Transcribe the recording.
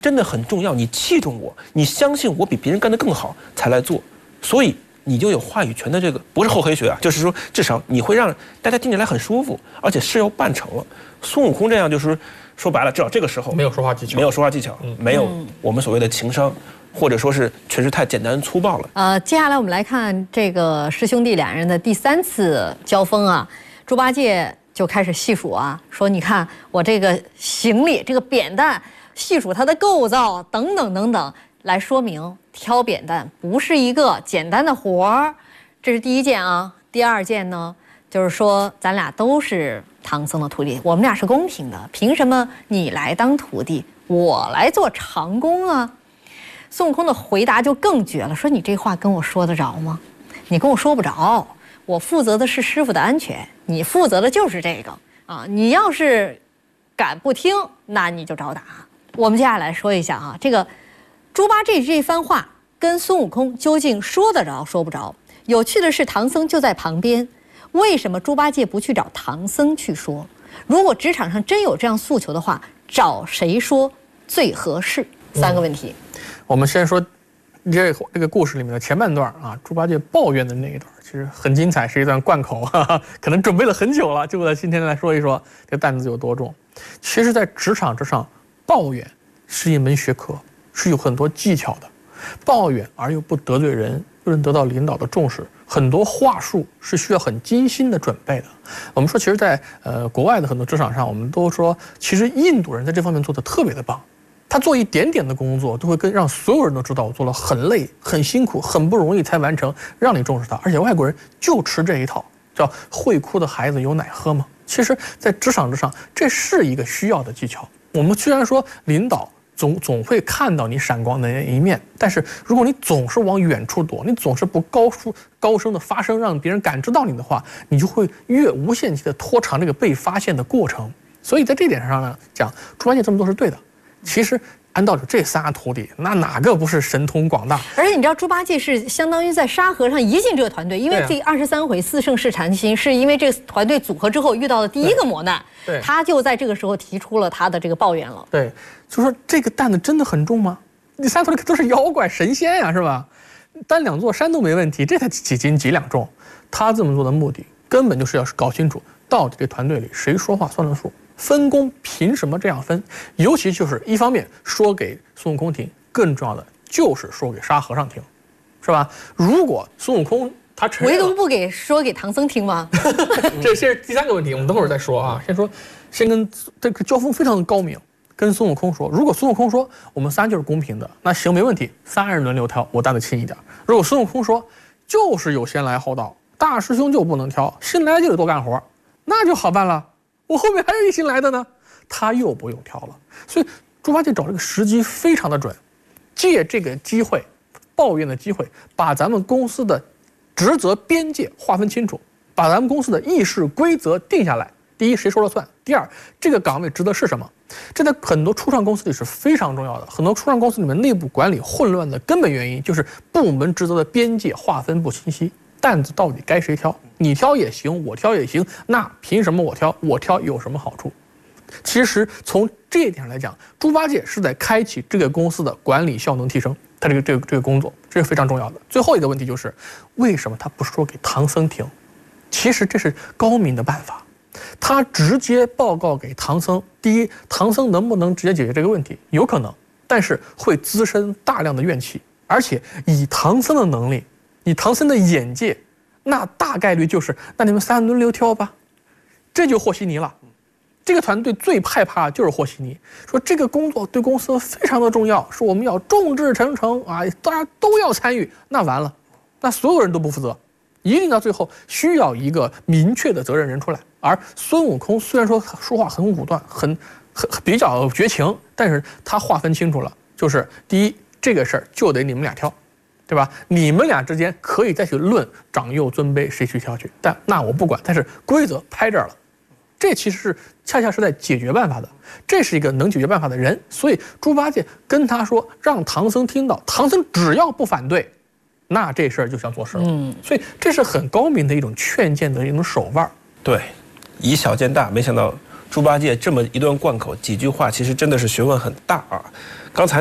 真的很重要，你器重我，你相信我比别人干得更好才来做，所以你就有话语权的这个，不是厚黑学啊，就是说至少你会让大家听起来很舒服，而且事要办成了。孙悟空这样就是说白了，至少这个时候没有说话技巧， 没有我们所谓的情商，或者说是确实太简单粗暴了。 接下来我们来看这个师兄弟两人的第3次交锋啊，猪八戒就开始细数啊，说你看我这个行李这个扁担。细数它的构造等等等等，来说明挑扁担不是一个简单的活儿。这是第一件啊。第二件呢，就是说咱俩都是唐僧的徒弟，我们俩是公平的，凭什么你来当徒弟，我来做长工啊？孙悟空的回答就更绝了，说你这话跟我说得着吗？你跟我说不着，我负责的是师傅的安全，你负责的就是这个啊。你要是敢不听，那你就找打。我们接下来说一下啊，这个猪八戒这番话跟孙悟空究竟说得着说不着？有趣的是，唐僧就在旁边，为什么猪八戒不去找唐僧去说？如果职场上真有这样诉求的话，找谁说最合适？3个问题。 我们先说这个故事里面的前半段啊，猪八戒抱怨的那一段，其实很精彩，是一段贯口，可能准备了很久了，就在今天来说一说这担子有多重。其实，在职场之上，抱怨是一门学科，是有很多技巧的。抱怨而又不得罪人，又能得到领导的重视，很多话术是需要很精心的准备的。我们说，其实在国外的很多职场上，我们都说，其实印度人在这方面做得特别的棒。他做一点点的工作，都会让所有人都知道我做了很累、很辛苦、很不容易才完成，让你重视他。而且外国人就吃这一套，叫会哭的孩子有奶喝吗？其实，在职场之上，这是一个需要的技巧。我们虽然说领导总会看到你闪光的一面，但是如果你总是往远处躲，你总是不高声的发声，让别人感知到你的话，你就会越无限期的拖长这个被发现的过程。所以在这点上呢，讲猪八戒这么做是对的。其实按道理，这3个徒弟，那哪个不是神通广大？ 而且你知道，猪八戒是相当于在沙和尚一进这个团队，因为第23回4圣试禅心是因为这个团队组合之后遇到的第一个磨难，他就在这个时候提出了他的这个抱怨了。 对，就说这个担子真的很重吗？第3徒弟都是妖怪神仙呀，是吧？担2座山都没问题，这才几斤几两重。他这么做的目的，根本就是要搞清楚到底这团队里谁说话算了数。分工凭什么这样分？尤其就是一方面说给孙悟空听，更重要的就是说给沙和尚听，是吧？如果孙悟空他承认， 唯独不说给唐僧听吗？ 这是第3个问题，我们等会儿再说啊。先跟这个交锋非常的高明，跟孙悟空说，如果孙悟空说我们仨就是公平的，那行没问题，3人轮流挑，我担得轻一点。如果孙悟空说就是有先来后到，大师兄就不能挑，新来就得多干活，那就好办了。我后面还有一新来的呢，他又不用挑了。所以猪八戒找这个时机非常的准，借这个机会，抱怨的机会，把咱们公司的职责边界划分清楚，把咱们公司的议事规则定下来。第一，谁说了算；第二，这个岗位职责是什么？这在很多初创公司里是非常重要的。很多初创公司里面内部管理混乱的根本原因就是部门职责的边界划分不清晰。担子到底该谁挑？你挑也行，我挑也行，那凭什么我挑？我挑有什么好处？其实从这一点上来讲，猪八戒是在开启这个公司的管理效能提升，他这个工作，这是非常重要的。最后一个问题就是，为什么他不说给唐僧听？其实这是高明的办法，他直接报告给唐僧。第一，唐僧能不能直接解决这个问题？有可能，但是会滋生大量的怨气，而且以唐僧的能力。以唐僧的眼界，那大概率就是那你们3人轮流挑吧，这就和稀泥了。这个团队最害怕就是和稀泥，说这个工作对公司非常的重要，说我们要众志成城啊，大家都要参与，那完了，那所有人都不负责，一定到最后需要一个明确的责任人出来。而孙悟空虽然说话很武断，很比较绝情，但是他划分清楚了，就是第一，这个事儿就得你们俩挑。对吧？你们俩之间可以再去论长幼尊卑谁去挑去，但那我不管，但是规则拍这儿了，这其实是恰恰是在解决办法的，这是一个能解决办法的人。所以猪八戒跟他说，让唐僧听到，唐僧只要不反对，那这事儿就像做事了。所以这是很高明的一种劝谏的一种手腕。 对，以小见大，没想到猪八戒这么一段贯口几句话，其实真的是学问很大啊。刚才。